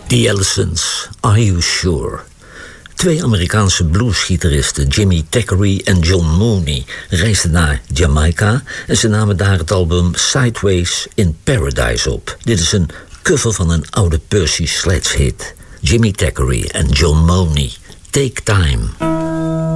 The Allisons, Are You Sure? Twee Amerikaanse bluesgitaristen, Jimmy Thackeray en John Mooney, reisden naar Jamaica en ze namen daar het album Sideways in Paradise op. Dit is een cover van een oude Percy Sledge hit. Jimmy Thackeray en John Mooney, Take Time.